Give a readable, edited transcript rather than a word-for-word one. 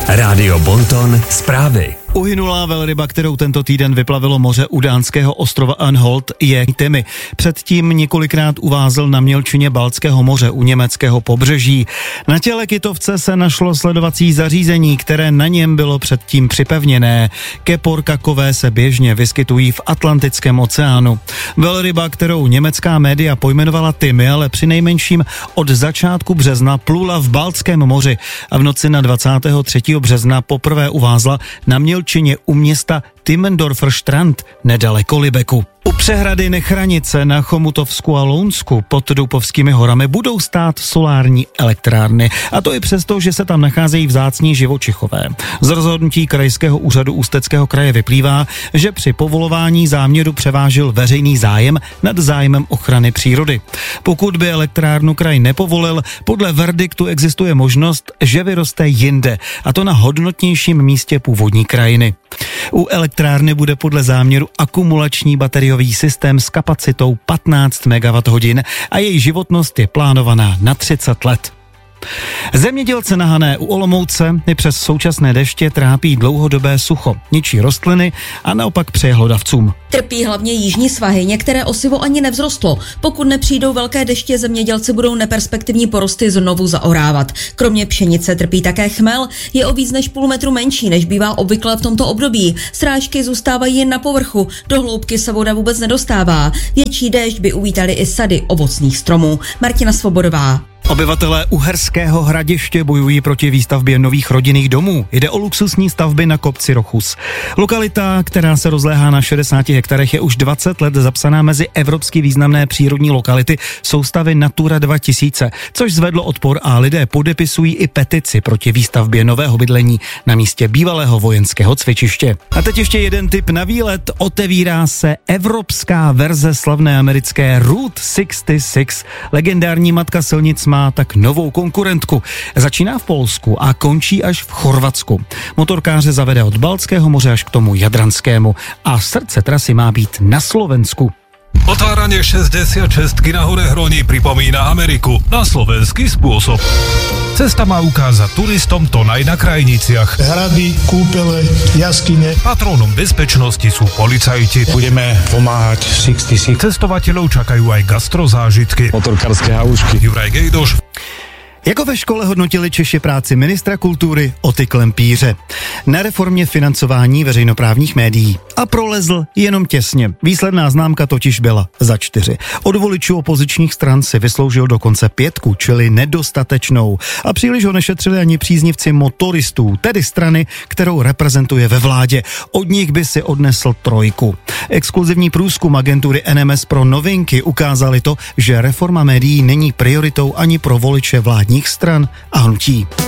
Rádio Bonton zprávy. Uhynulá velryba, kterou tento týden vyplavilo moře u dánského ostrova Anholt, je Timi. Předtím několikrát uvázl na mělčině Baltského moře u německého pobřeží. Na těle kytovce se našlo sledovací zařízení, které na něm bylo předtím připevněné. Keporkakové se běžně vyskytují v Atlantickém oceánu. Velryba, kterou německá média pojmenovala Timi, ale přinejmenším od začátku března plula v Baltském moři a v noci na 23. března poprvé uvázla na mělčině u města Timmendorfer Strand nedaleko Lübecku. U přehrady Nechranice na Chomutovsku a Lounsku pod Doupovskými horami budou stát solární elektrárny. A to i přesto, že se tam nacházejí vzácní živočichové. Z rozhodnutí krajského úřadu Ústeckého kraje vyplývá, že při povolování záměru převážil veřejný zájem nad zájmem ochrany přírody. Pokud by elektrárnu kraj nepovolil, podle verdiktu existuje možnost, že vyroste jinde, a to na hodnotnějším místě původní krajiny. U elektrárny bude podle záměru akumulační bateriový systém s kapacitou 15 MWh a její životnost je plánovaná na 30 let. Zemědělce na Hané u Olomouce i přes současné deště trápí dlouhodobé sucho, ničí rostliny a naopak přeje hlodavcům. Trpí hlavně jižní svahy, některé osivo ani nevzrostlo. Pokud nepřijdou velké deště, zemědělci budou neperspektivní porosty znovu zaorávat. Kromě pšenice trpí také chmel, je o víc než půl metru menší, než bývá obvykle v tomto období. Srážky zůstávají jen na povrchu, do hloubky se voda vůbec nedostává. Větší déšť by uvítali i sady ovocných stromů. Martina Svobodová. Obyvatelé Uherského Hradiště bojují proti výstavbě nových rodinných domů. Jde o luxusní stavby na kopci Rochus. Lokalita, která se rozléhá na 60 hektarech, je už 20 let zapsaná mezi evropsky významné přírodní lokality soustavy Natura 2000, což zvedlo odpor a lidé podepisují i petici proti výstavbě nového bydlení na místě bývalého vojenského cvičiště. A teď ještě jeden tip na výlet. Otevírá se evropská verze slavné americké Route 66. Legendární matka silnic má tak novou konkurentku. Začíná v Polsku a končí až v Chorvatsku. Motorkáře zavede od Baltského moře až k tomu Jadranskému a srdce trasy má být na Slovensku. Otváranie 66 na hore Hroní pripomína Ameriku na slovenský spôsob. Cesta má ukázať turistom to naj na krajniciach. Hrady, kúpele, jaskyne. Patrónom bezpečnosti sú policajti. Budeme pomáhať 66. Cestovateľov čakajú aj gastrozážitky. Motorkárske halušky. Juraj Gejdoš. Jako ve škole hodnotili Češi práci ministra kultury Oty Klempíře na reformě financování veřejnoprávních médií. A prolezl jenom těsně. Výsledná známka totiž byla za 4. Od voličů opozičních stran si vysloužil dokonce 5, čili nedostatečnou. A příliš ho nešetřili ani příznivci motoristů, tedy strany, kterou reprezentuje ve vládě. Od nich by si odnesl 3. Exkluzivní průzkum agentury NMS pro novinky ukázali to, že reforma médií není prioritou ani pro voliče vládních stran a hnutí.